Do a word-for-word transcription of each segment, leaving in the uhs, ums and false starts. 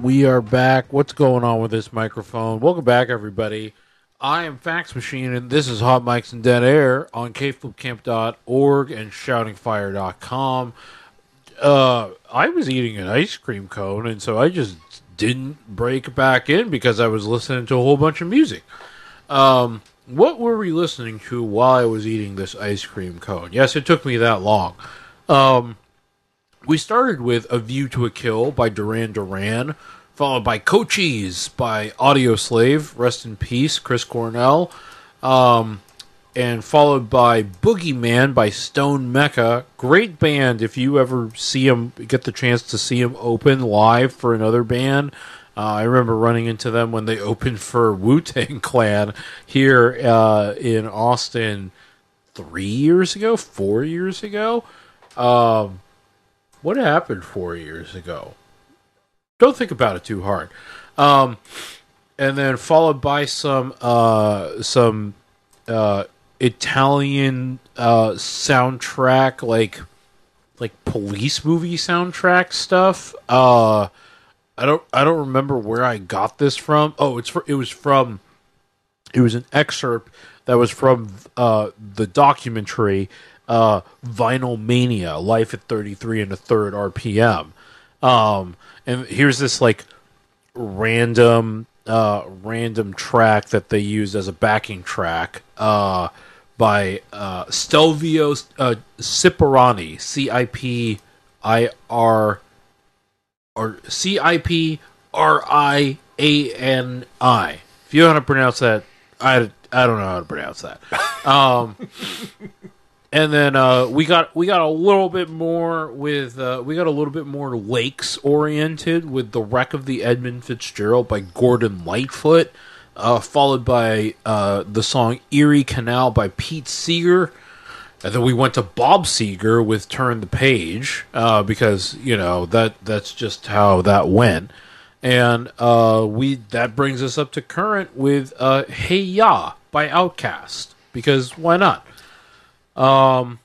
We are back. What's going on with this microphone? Welcome back, everybody. I am Fax Machine, and this is Hot Mics and Dead Air on K Flip Camp dot org and Shouting Fire dot com. Uh, I was eating an ice cream cone, and so I just didn't break back in because I was listening to a whole bunch of music. Um, what were we listening to while I was eating this ice cream cone? Yes, it took me that long. Um... We started with A View to a Kill by Duran Duran, followed by Cochise by Audioslave, rest in peace, Chris Cornell, um, and followed by Boogeyman by Stone Mecca. Great band if you ever see them, get the chance to see them open live for another band. Uh, I remember running into them when they opened for Wu-Tang Clan here uh, in Austin three years ago, four years ago. Um... What happened four years ago? Don't think about it too hard. Um, and then followed by some uh, some uh, Italian uh, soundtrack, like like police movie soundtrack stuff. Uh, I don't I don't remember where I got this from. Oh, it's for, it was from it was an excerpt that was from uh, the documentary. Uh, Vinyl Mania, Life at thirty-three and a third R P M. Um, and here's this like random, uh, random track that they used as a backing track, uh, by, uh, Stelvio, uh, Cipriani, C I P I R, or C I P R I A N I. If you know how to pronounce that, I, I don't know how to pronounce that. Um, And then uh, we got we got a little bit more with uh, we got a little bit more lakes oriented with The Wreck of the Edmund Fitzgerald by Gordon Lightfoot, uh, followed by uh, the song Erie Canal by Pete Seeger, and then we went to Bob Seger with Turn the Page uh, because you know that that's just how that went, and uh, we that brings us up to current with uh, Hey Ya by Outkast because why not? Um,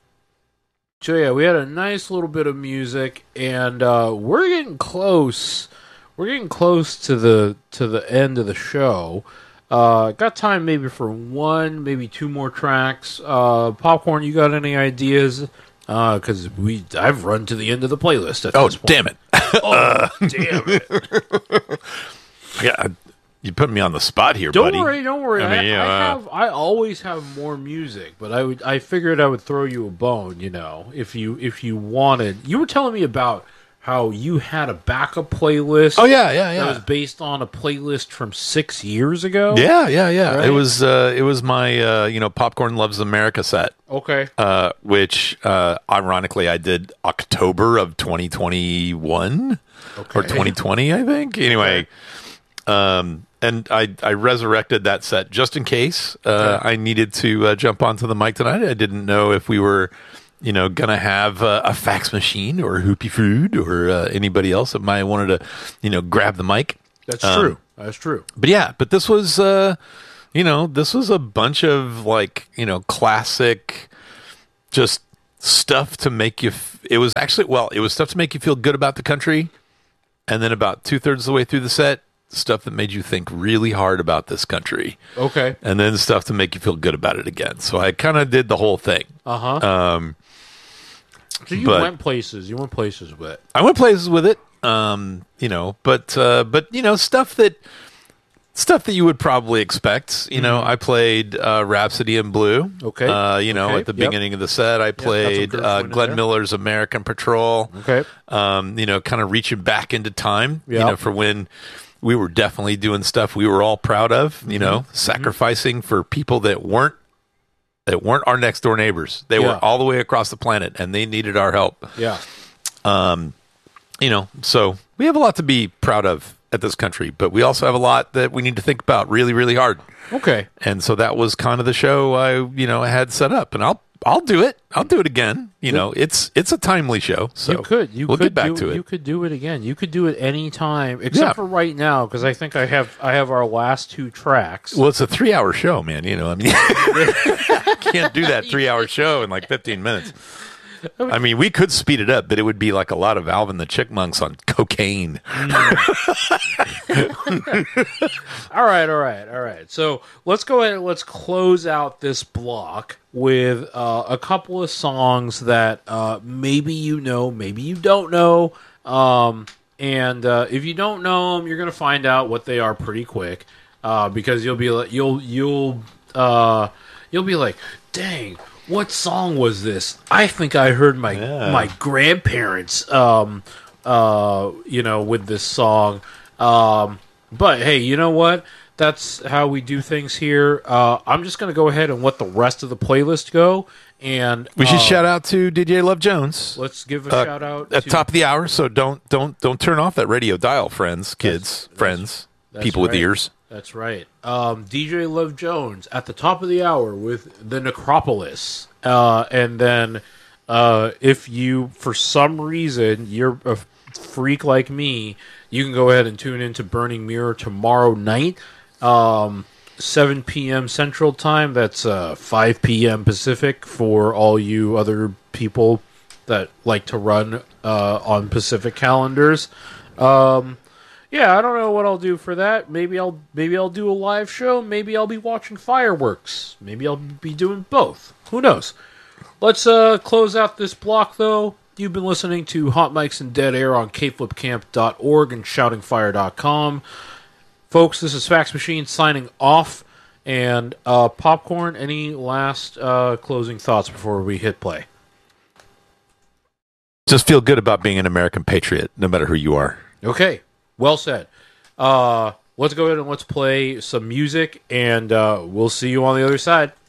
so yeah, we had a nice little bit of music, and uh, we're getting close. We're getting close to the to the end of the show. Uh, got time maybe for one, maybe two more tracks. Uh, Popcorn, you got any ideas? Uh, because we I've run to the end of the playlist. At oh, this point. damn it! oh, damn it! Yeah. You put me on the spot here, don't buddy. Don't worry, don't worry. I, I, mean, I, uh, I have, I always have more music, but I would, I figured I would throw you a bone. You know, if you, if you wanted, you were telling me about how you had a backup playlist. Oh yeah, yeah, yeah. That was based on a playlist from six years ago. Yeah, yeah, yeah. Right? It was, uh, it was my, uh, you know, Popcorn Loves America set. Okay. Uh, which, uh, ironically, I did October of twenty twenty-one okay. or twenty twenty, I think. Anyway. Okay. Um. And I, I resurrected that set just in case uh, okay. I needed to uh, jump onto the mic tonight. I didn't know if we were, you know, going to have uh, a fax machine or Hoopy Food or uh, anybody else that might wanted to, you know, grab the mic. That's um, true. That's true. But yeah, but this was, uh, you know, this was a bunch of like, you know, classic, just stuff to make you. F- it was actually, well, it was stuff to make you feel good about the country. And then about two thirds of the way through the set, stuff that made you think really hard about this country. Okay. And then stuff to make you feel good about it again. So I kind of did the whole thing. Uh-huh. Um, so you went places. You went places with it. I went places with it. Um, you know, but, uh, but, you know, stuff that, stuff that you would probably expect. You know, mm-hmm. I played uh, Rhapsody in Blue. Okay. Uh, you know, okay. at the yep. beginning of the set, I played yep, uh, Glenn Miller's American Patrol. Okay. Um, you know, kind of reaching back into time, yep. you know, for when we were definitely doing stuff we were all proud of, you know, mm-hmm. sacrificing for people that weren't that weren't our next door neighbors. They yeah. were all the way across the planet and they needed our help. Yeah. Um, you know, so we have a lot to be proud of at this country, but we also have a lot that we need to think about really, really hard. Okay. And so that was kind of the show I, you know, had set up, and I'll I'll do it. I'll do it again. You know, it's it's a timely show. So you could. You we'll could get back do, to it. You could do it again. You could do it any time, except yeah. for right now, because I think I have I have our last two tracks. Well, it's a three-hour show, man. You know, I mean, can't do that three-hour show in like fifteen minutes. I mean, we could speed it up, but it would be like a lot of Alvin the Chipmunks on cocaine. all right, all right, all right. So let's go ahead and let's close out this block with uh, a couple of songs that uh, maybe you know, maybe you don't know. Um, and uh, if you don't know them, you're going to find out what they are pretty quick uh, because you'll be like, you'll you'll uh, you'll be like, dang. What song was this? I think I heard my yeah. my grandparents, um, uh, you know, with this song. Um, but hey, you know what? That's how we do things here. Uh, I'm just going to go ahead and let the rest of the playlist go. And we should uh, shout out to D J Love Jones. Let's give a uh, shout out at to, top of the hour. So don't don't don't turn off that radio dial, friends, kids, that's, friends, that's people right. with ears. That's right. Um, D J Love Jones at the top of the hour with the Necropolis. Uh, and then uh, if you, for some reason, you're a freak like me, you can go ahead and tune into Burning Mirror tomorrow night, um, seven p.m. Central Time. That's uh, five p.m. Pacific for all you other people that like to run uh, on Pacific calendars. Um Yeah, I don't know what I'll do for that. Maybe I'll maybe I'll do a live show. Maybe I'll be watching fireworks. Maybe I'll be doing both. Who knows? Let's uh, close out this block, though. You've been listening to Hot Mics and Dead Air on K flip camp dot org and shouting fire dot com. Folks, this is Fax Machine signing off. And uh, Popcorn, any last uh, closing thoughts before we hit play? Just feel good about being an American patriot, no matter who you are. Okay. Well said. Uh, let's go ahead and let's play some music, and uh, we'll see you on the other side.